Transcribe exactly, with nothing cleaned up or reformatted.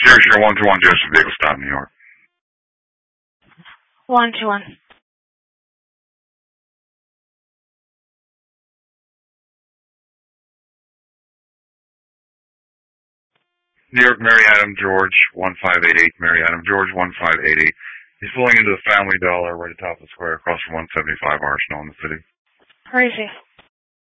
Sierra Sierra one two one, Joseph Vehicle Stop, New York. one two one. New York, Mary Adam George, one five eight eight, Mary Adam George, one five eight eight. He's pulling into the Family Dollar right atop the square across from one seventy-five Arsenal in the city. Where is he?